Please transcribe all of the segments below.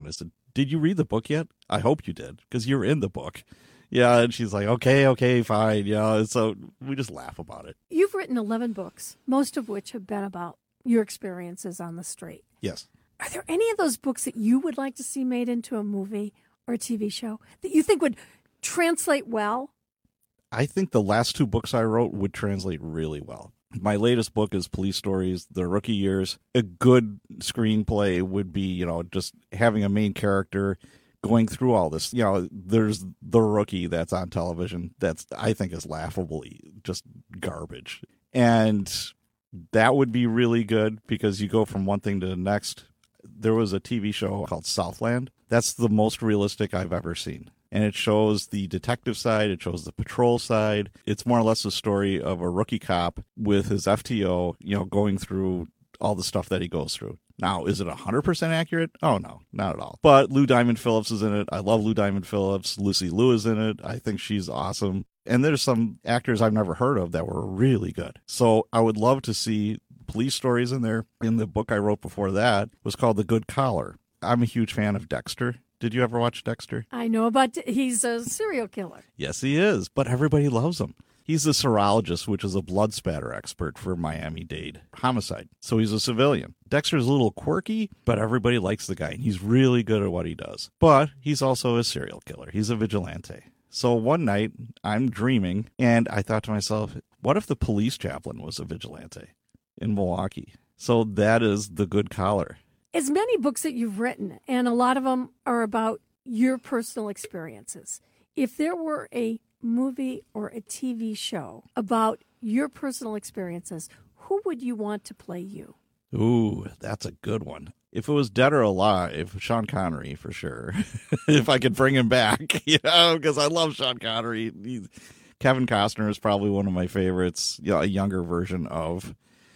I said, did you read the book yet? I hope you did, because you're in the book. Yeah, and she's like, okay, fine. Yeah, so we just laugh about it. You've written 11 books, most of which have been about your experiences on the street. Yes. Are there any of those books that you would like to see made into a movie or a TV show that you think would translate well? I think the last 2 books I wrote would translate really well. My latest book is Police Stories, The Rookie Years. A good screenplay would be, just having a main character going through all this. There's the rookie that's on television that's, I think, is laughably just garbage. And that would be really good because you go from one thing to the next. There was a TV show called Southland. That's the most realistic I've ever seen. And it shows the detective side. It shows the patrol side. It's more or less a story of a rookie cop with his FTO, going through all the stuff that he goes through. Now, is it 100% accurate? Oh, no, not at all. But Lou Diamond Phillips is in it. I love Lou Diamond Phillips. Lucy Liu is in it. I think she's awesome. And there's some actors I've never heard of that were really good. So I would love to see Police Stories in there. In the book I wrote before that was called The Good Collar. I'm a huge fan of Dexter. Did you ever watch Dexter? I know about, he's a serial killer. Yes, he is, but everybody loves him. He's a serologist, which is a blood spatter expert for Miami-Dade homicide. So he's a civilian. Dexter's a little quirky, but everybody likes the guy, and he's really good at what he does. But he's also a serial killer. He's a vigilante. So one night, I'm dreaming, and I thought to myself, what if the police chaplain was a vigilante in Milwaukee? So that is The Good Collar. As many books that you've written, and a lot of them are about your personal experiences. If there were a movie or a TV show about your personal experiences, who would you want to play you? Ooh, that's a good one. If it was dead or alive, Sean Connery for sure. If I could bring him back, because I love Sean Connery. Kevin Costner is probably one of my favorites, a younger version of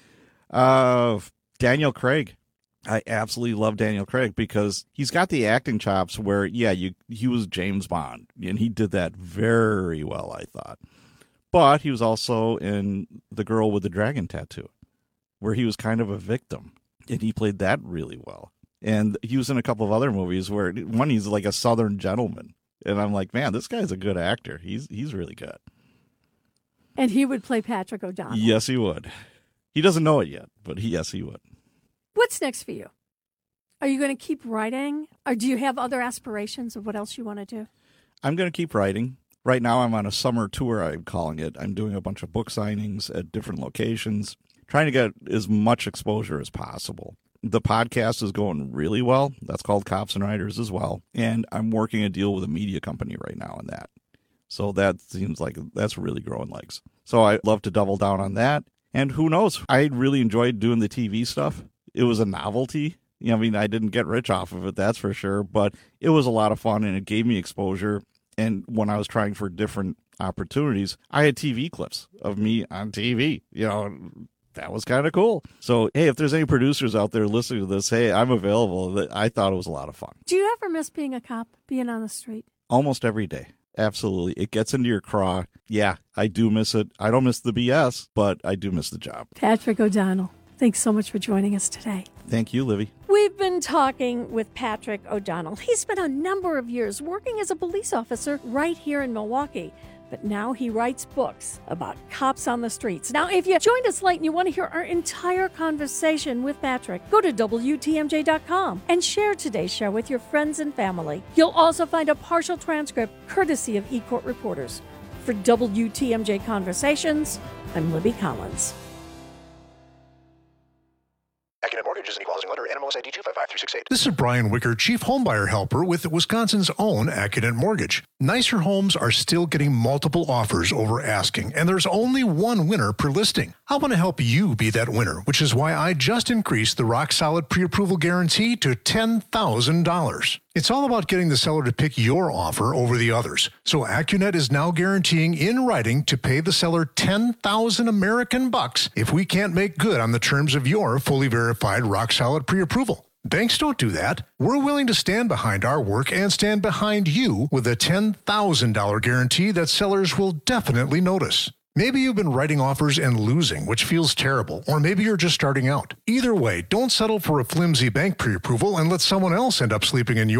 Daniel Craig. I absolutely love Daniel Craig because he's got the acting chops where, he was James Bond, and he did that very well, I thought. But he was also in The Girl with the Dragon Tattoo, where he was kind of a victim, and he played that really well. And he was in a couple of other movies where one, he's like a Southern gentleman, and I'm like, man, this guy's a good actor. He's really good. And he would play Patrick O'Donnell. Yes, he would. He doesn't know it yet, but yes, he would. What's next for you? Are you going to keep writing? Or do you have other aspirations of what else you want to do? I'm going to keep writing. Right now I'm on a summer tour, I'm calling it. I'm doing a bunch of book signings at different locations, trying to get as much exposure as possible. The podcast is going really well. That's called Cops and Writers as well. And I'm working a deal with a media company right now on that. So that seems like that's really growing legs. So I'd love to double down on that. And who knows? I really enjoyed doing the TV stuff. It was a novelty. I didn't get rich off of it, that's for sure, but it was a lot of fun and it gave me exposure. And when I was trying for different opportunities, I had TV clips of me on TV. That was kind of cool. So, hey, if there's any producers out there listening to this, hey, I'm available. I thought it was a lot of fun. Do you ever miss being a cop, being on the street? Almost every day. Absolutely. It gets into your craw. Yeah, I do miss it. I don't miss the BS, but I do miss the job. Patrick O'Donnell, thanks so much for joining us today. Thank you, Livy. We've been talking with Patrick O'Donnell. He spent a number of years working as a police officer right here in Milwaukee. But now he writes books about cops on the streets. Now, if you joined us late and you want to hear our entire conversation with Patrick, go to WTMJ.com and share today's show with your friends and family. You'll also find a partial transcript courtesy of eCourt Reporters. For WTMJ Conversations, I'm Libby Collins. Accunet Mortgage is an equal housing lender. NMLS ID 255368. This is Brian Wicker, Chief Homebuyer Helper with Wisconsin's own Accunet Mortgage. Nicer homes are still getting multiple offers over asking, and there's only one winner per listing. I want to help you be that winner, which is why I just increased the rock-solid pre-approval guarantee to $10,000. It's all about getting the seller to pick your offer over the others. So Accunet is now guaranteeing in writing to pay the seller 10,000 American bucks if we can't make good on the terms of your fully verified rock-solid pre-approval. Banks don't do that. We're willing to stand behind our work and stand behind you with a $10,000 guarantee that sellers will definitely notice. Maybe you've been writing offers and losing, which feels terrible, or maybe you're just starting out. Either way, don't settle for a flimsy bank pre-approval and let someone else end up sleeping in your